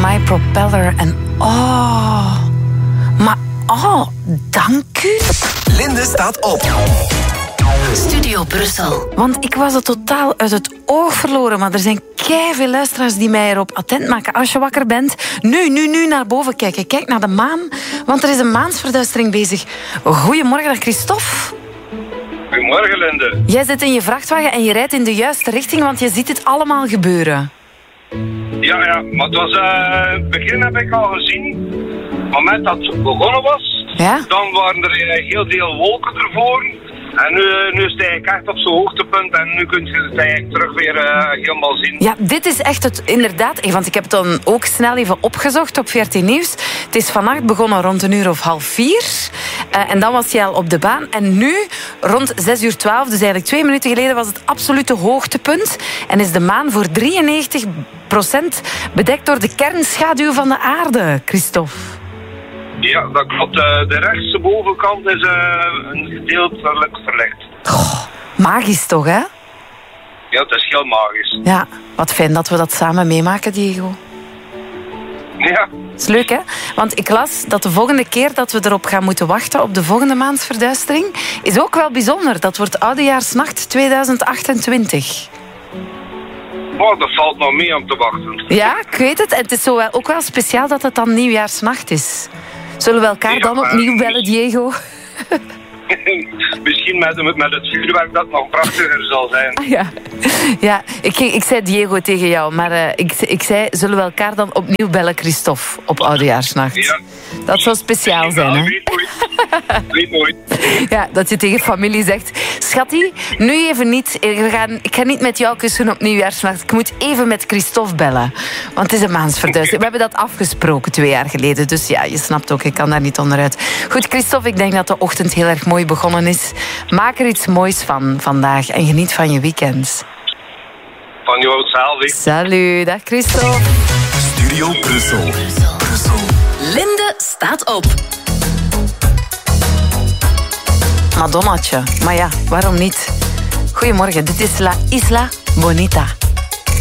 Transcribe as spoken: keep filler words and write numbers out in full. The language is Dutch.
My Propeller. En oh... Maar oh, dank u. Linde staat op. Studio Brussel. Want ik was het totaal uit het oog verloren. Maar er zijn keiveel luisteraars die mij erop attent maken. Als je wakker bent, nu, nu, nu naar boven kijken. Kijk naar de maan, want er is een maansverduistering bezig. Goedemorgen, dag Christophe. Goedemorgen, Linde. Jij zit in je vrachtwagen en je rijdt in de juiste richting, want je ziet het allemaal gebeuren. Ja, ja, maar het was... Uh, het begin heb ik al gezien. Op het moment dat het begonnen was, Ja? dan waren er uh, heel veel wolken ervoor. En nu, nu is het eigenlijk echt op zijn hoogtepunt en nu kun je het eigenlijk terug weer uh, helemaal zien. Ja, dit is echt het, inderdaad, want ik heb het dan ook snel even opgezocht op V R T Nieuws. Het is vannacht begonnen rond een uur of half vier. Uh, en dan was hij al op de baan. En nu, rond zes uur twaalf, dus eigenlijk twee minuten geleden, was het absolute hoogtepunt. En is de maan voor drieënnegentig procent bedekt door de kernschaduw van de aarde, Christophe. Ja, dat klopt. Uh, de rechtse bovenkant is uh, een gedeeltelijk verlicht. Goh, magisch toch, hè? Ja, het is heel magisch. Ja, wat fijn dat we dat samen meemaken, Diego. Ja. Dat is leuk, hè? Want ik las dat de volgende keer dat we erop gaan moeten wachten op de volgende maansverduistering is ook wel bijzonder. Dat wordt Oudejaarsnacht tweeduizend achtentwintig. Oh, dat valt nog mee om te wachten. Ja, ik weet het. En het is zo wel, ook wel speciaal dat het dan Nieuwjaarsnacht is. Zullen we elkaar dan opnieuw bellen, Diego? Misschien met, met het vuurwerk dat nog prachtiger zal zijn. Ah, ja, ja ik, ik zei Diego tegen jou, maar uh, ik, ik zei, zullen we elkaar dan opnieuw bellen, Christophe, op Oudejaarsnacht? Ja. Dat zou speciaal zijn, hè? Weet nooit. Weet nooit. Ja, dat je tegen familie zegt, schattie, nu even niet, we gaan, ik ga niet met jou kussen op Nieuwjaarsnacht, ik moet even met Christophe bellen. Want het is een maansverduistering. We hebben dat afgesproken twee jaar geleden, dus ja, je snapt ook, ik kan daar niet onderuit. Goed, Christophe, ik denk dat de ochtend heel erg mooi begonnen is. Maak er iets moois van vandaag en geniet van je weekend. Van jou hetzelfde. Salut, dag Christophe. Studio Brussel. Brussel. Linde staat op. Madonnatje, maar ja, waarom niet? Goedemorgen, dit is La Isla Bonita.